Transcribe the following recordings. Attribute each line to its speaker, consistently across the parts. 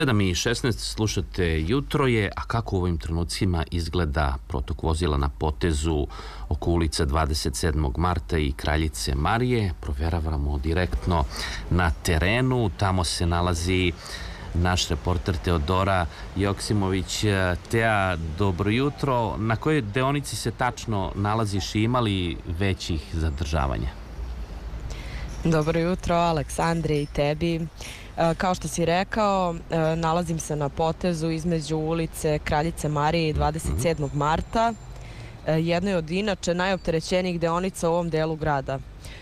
Speaker 1: 7:16 slušate Jutro je, a kako u ovim trenucima izgleda protok vozila na potezu oko ulice 27. marta i Kraljice Marije? Proveravamo direktno na terenu. Tamo se nalazi naš reporter Teodora Joksimović. Tea, dobro jutro. Na kojoj deonici se tačno nalaziš i ima li većih zadržavanja?
Speaker 2: Dobro jutro, Aleksandre, i tebi. Kao što si rekao, nalazim se na potezu između ulice Kraljice Marije i 27. marta, jednoj od inače najopterećenijih deonica u ovom delu grada.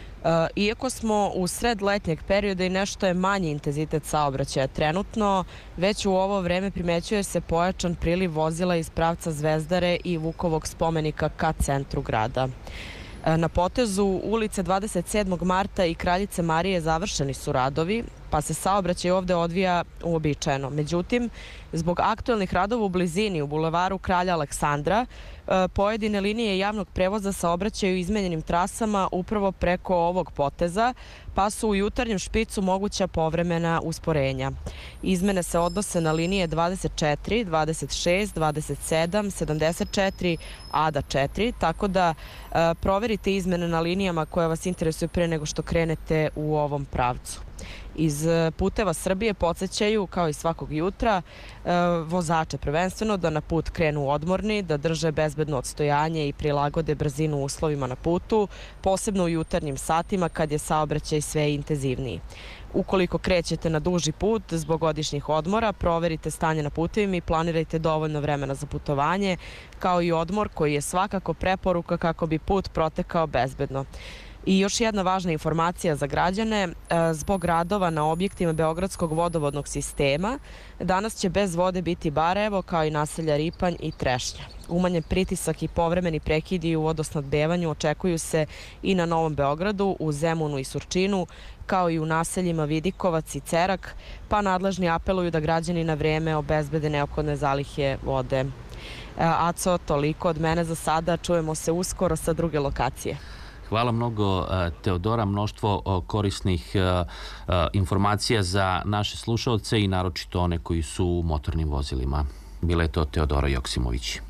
Speaker 2: Iako smo u sred letnjeg perioda i nešto je manji intenzitet saobraćaja trenutno, već u ovo vreme primećuje se pojačan priliv vozila iz pravca Zvezdare i Vukovog spomenika ka centru grada. Na potezu ulice 27. marta i Kraljice Marije završeni su radovi, pa se saobraćaj ovde odvija uobičajeno. Međutim, zbog aktuelnih radova u blizini u bulevaru Kralja Aleksandra, pojedine linije javnog prevoza saobraćaju izmenjenim trasama upravo preko ovog poteza, pa su u jutarnjem špicu moguća povremena usporenja. Izmene se odnose na linije 24, 26, 27, 74, Ada 4, tako da proverite izmene na linijama koje vas interesuju pre nego što krenete u ovom pravcu. Iz Puteva Srbije podsećaju, kao i svakog jutra, vozače prvenstveno da na put krenu odmorni, da drže bezbedno odstojanje i prilagode brzinu uslovima na putu, posebno u jutarnjim satima kad je saobraćaj sve intenzivniji. Ukoliko krećete na duži put zbog godišnjih odmora, proverite stanje na putevima i planirajte dovoljno vremena za putovanje, kao i odmor koji je svakako preporuka kako bi put protekao bezbedno. I još jedna važna informacija za građane, zbog radova na objektima Beogradskog vodovodnog sistema, danas će bez vode biti Barajevo, kao i naselja Ripanj i Trešnja. Umanjen pritisak i povremeni prekidi u vodosnabdevanju očekuju se i na Novom Beogradu, u Zemunu i Surčinu, kao i u naseljima Vidikovac i Cerak, pa nadležni apeluju da građani na vreme obezbede neophodne zalihe vode. Aco, toliko od mene za sada, čujemo se uskoro sa druge lokacije.
Speaker 1: Hvala mnogo, Teodora. Mnoštvo korisnih informacija za naše slušaoce i naročito one koji su u motornim vozilima. Bila je to Teodora Joksimović.